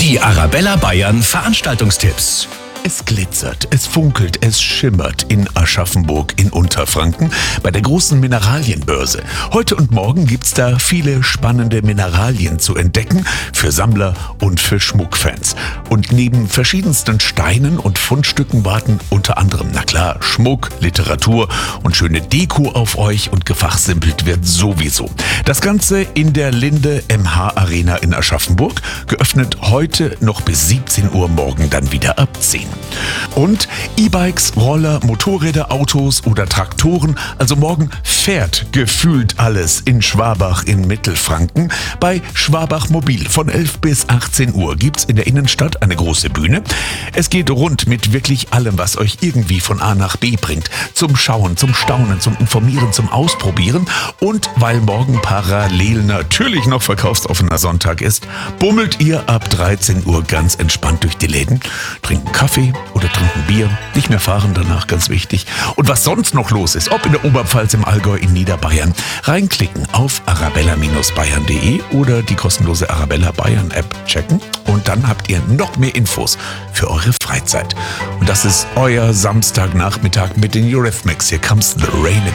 Die Arabella Bayern Veranstaltungstipps. Es glitzert, es funkelt, es schimmert in Aschaffenburg in Unterfranken bei der großen Mineralienbörse. Heute und morgen gibt's da viele spannende Mineralien zu entdecken für Sammler und für Schmuckfans. Und neben verschiedensten Steinen und Fundstücken warten unter anderem, na klar, Schmuck, Literatur und schöne Deko auf euch und gefachsimpelt wird sowieso. Das Ganze in der Linde MH Arena in Aschaffenburg, geöffnet heute noch bis 17 Uhr, morgen dann wieder ab 10. Und E-Bikes, Roller, Motorräder, Autos oder Traktoren, also morgen fährt gefühlt alles in Schwabach in Mittelfranken. Bei Schwabach Mobil von 11 bis 18 Uhr gibt's in der Innenstadt eine große Bühne. Es geht rund mit wirklich allem, was euch irgendwie von A nach B bringt. Zum Schauen, zum Staunen, zum Informieren, zum Ausprobieren. Und weil morgen parallel natürlich noch verkaufsoffener Sonntag ist, bummelt ihr ab 13 Uhr ganz entspannt durch die Läden, trinken Kaffee oder trinken Bier, nicht mehr fahren danach, ganz wichtig. Und was sonst noch los ist, ob in der Oberpfalz, im Allgäu, in Niederbayern, reinklicken auf arabella-bayern.de oder die kostenlose Arabella Bayern App checken und dann habt ihr noch mehr Infos für eure Freizeit. Und das ist euer Samstagnachmittag mit den Eurythmics. Here comes the rain again.